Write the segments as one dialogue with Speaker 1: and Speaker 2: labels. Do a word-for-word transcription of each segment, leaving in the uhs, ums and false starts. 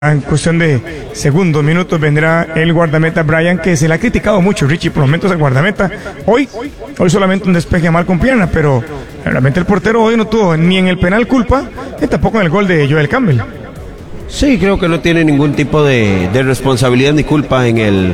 Speaker 1: En cuestión de segundos, minutos, vendrá el guardameta Brian, que se le ha criticado mucho, Richie, por momentos el guardameta. Hoy, hoy solamente un despeje mal con pierna, pero realmente el portero hoy no tuvo ni en el penal culpa, ni tampoco en el gol de Joel Campbell.
Speaker 2: Sí, creo que no tiene ningún tipo de, de responsabilidad ni culpa en el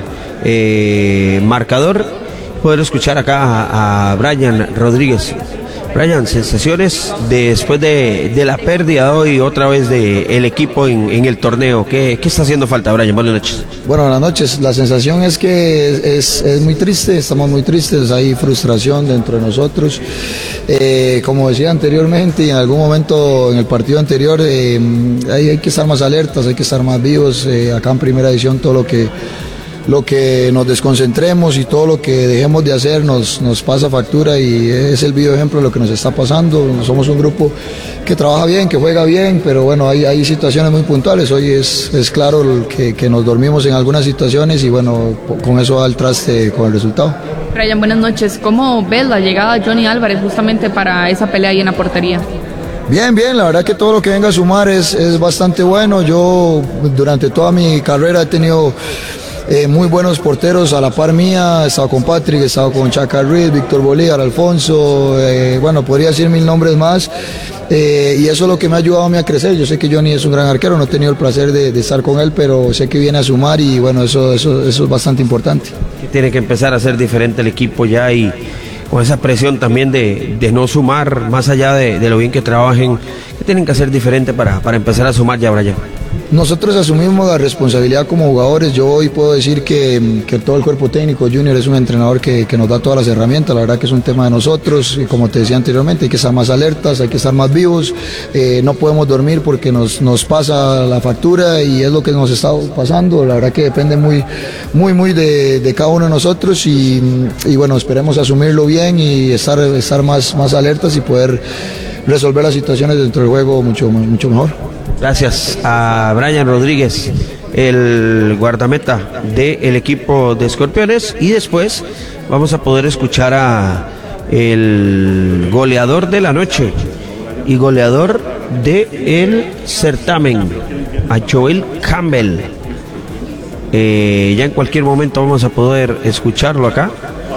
Speaker 2: eh, marcador. Poder escuchar acá a, a Brian Rodríguez. Brian, sensaciones después de, de la pérdida hoy otra vez del equipo en, en el torneo. ¿Qué, ¿Qué está haciendo falta, Brian? Buenas noches.
Speaker 3: Bueno, buenas noches. La sensación es que es, es, es muy triste, estamos muy tristes, hay frustración dentro de nosotros. Eh, como decía anteriormente y en algún momento en el partido anterior, eh, hay, hay que estar más alertas, hay que estar más vivos. Eh, acá en primera edición todo lo que... lo que nos desconcentremos y todo lo que dejemos de hacer nos, nos pasa factura, y es el vivo ejemplo de lo que nos está pasando. Somos un grupo que trabaja bien, que juega bien, pero bueno, hay, hay situaciones muy puntuales. Hoy es, es claro que, que nos dormimos en algunas situaciones y bueno, con eso va al traste con el resultado.
Speaker 4: Brian, buenas noches. ¿Cómo ves la llegada de Johnny Álvarez justamente para esa pelea ahí en la portería?
Speaker 3: Bien, bien, la verdad que todo lo que venga a sumar es, es bastante bueno. Yo durante toda mi carrera he tenido Eh, muy buenos porteros a la par mía. He estado con Patrick, he estado con Chaca Ruiz, Víctor Bolívar, Alfonso, eh, bueno, podría decir mil nombres más, eh, y eso es lo que me ha ayudado a mí a crecer. Yo sé que Johnny es un gran arquero, no he tenido el placer de, de estar con él, pero sé que viene a sumar y bueno, eso, eso, eso es bastante importante.
Speaker 2: Que tiene que empezar a ser diferente el equipo ya, y con esa presión también de, de no sumar, más allá de, de lo bien que trabajen, que tienen que hacer diferente para, para empezar a sumar ya, Brian.
Speaker 3: Nosotros asumimos la responsabilidad como jugadores. Yo hoy puedo decir que, que todo el cuerpo técnico, Junior es un entrenador que, que nos da todas las herramientas. La verdad que es un tema de nosotros, y como te decía anteriormente, hay que estar más alertas, hay que estar más vivos, eh, no podemos dormir porque nos, nos pasa la factura y es lo que nos está pasando. La verdad que depende muy, muy, muy de, de cada uno de nosotros, y, y bueno, esperemos asumirlo bien y estar, estar más, más alertas y poder resolver las situaciones dentro del juego mucho, mucho mejor.
Speaker 2: Gracias a Brian Rodríguez, el guardameta del equipo de Escorpiones, y después vamos a poder escuchar a el goleador de la noche y goleador del certamen, a Joel Campbell. Eh, ya en cualquier momento vamos a poder escucharlo acá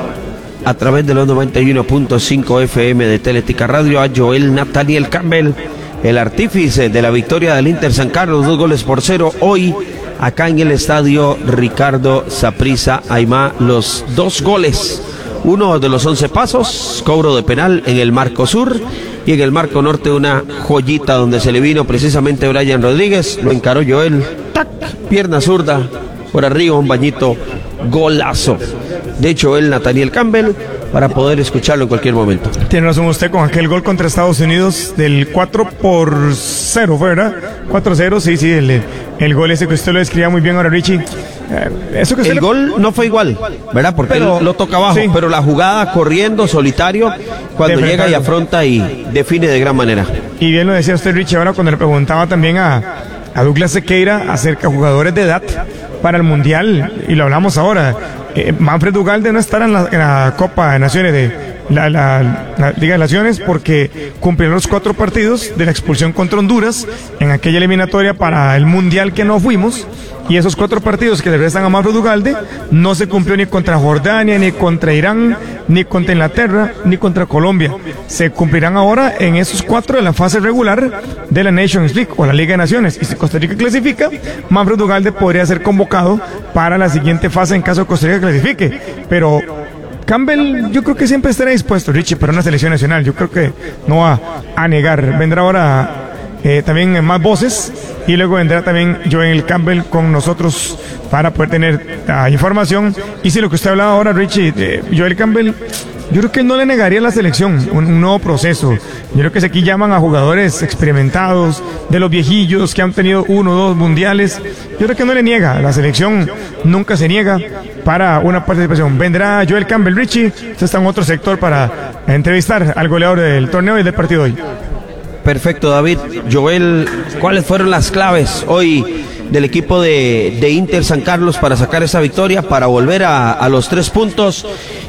Speaker 2: a través de los noventa y uno punto cinco F M de Teletica Radio, a Joel Nathaniel Campbell, el artífice de la victoria del Inter San Carlos, dos goles por cero hoy acá en el estadio Ricardo Saprissa Aimá. Los dos goles, uno de los once pasos, cobro de penal en el marco sur, y en el marco norte una joyita donde se le vino precisamente Brian Rodríguez, lo encaró Joel, tac, pierna zurda por arriba, un bañito, golazo de Joel Nathaniel Campbell, para poder escucharlo en cualquier momento.
Speaker 1: Tiene razón usted con aquel gol contra Estados Unidos del cuatro por cero, ¿verdad? cuatro cero, sí, sí, el, el gol ese que usted lo describía muy bien ahora, Richie. Eh, eso que
Speaker 2: el
Speaker 1: le...
Speaker 2: gol no fue igual, ¿verdad? Porque pero, él lo toca abajo, sí, pero la jugada corriendo, solitario, cuando llega y afronta y define de gran manera. Y
Speaker 1: bien lo decía usted, Richie, ahora cuando le preguntaba también a, a Douglas Sequeira acerca de jugadores de edad para el Mundial, y lo hablamos ahora. Eh, Manfred Ugalde no estará en la, en la Copa de Naciones de la, la, la Liga de Naciones porque cumplieron los cuatro partidos de la expulsión contra Honduras en aquella eliminatoria para el Mundial que no fuimos, y esos cuatro partidos que le restan a Manfred Ugalde no se cumplió ni contra Jordania, ni contra Irán, ni contra Inglaterra, ni contra Colombia. Se cumplirán ahora en esos cuatro de la fase regular de la Nations League o la Liga de Naciones, y si Costa Rica clasifica, Manfred Ugalde podría ser convocado para la siguiente fase en caso de Costa Rica clasifique. Pero Campbell yo creo que siempre estará dispuesto, Richie, para una selección nacional. Yo creo que no va a negar. Vendrá ahora eh, también más voces, y luego vendrá también Joel Campbell con nosotros para poder tener uh, información. Y si lo que usted hablaba ahora, Richie, eh, Joel Campbell, yo creo que no le negaría a la selección un, un nuevo proceso. Yo creo que si aquí llaman a jugadores experimentados, de los viejillos que han tenido uno o dos mundiales, yo creo que no le niega. La selección nunca se niega para una participación. Vendrá Joel Campbell, Richie, usted está en otro sector para entrevistar al goleador del torneo y del partido hoy.
Speaker 2: Perfecto, David. Joel, ¿cuáles fueron las claves hoy del equipo de, de Inter San Carlos para sacar esa victoria, para volver a, a los tres puntos?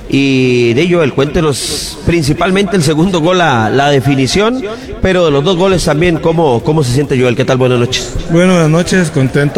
Speaker 2: Y de Joel, cuéntenos principalmente el segundo gol, la, la definición, pero de los dos goles también, ¿cómo, cómo se siente Joel? ¿Qué tal? Buenas noches.
Speaker 5: Buenas noches, contento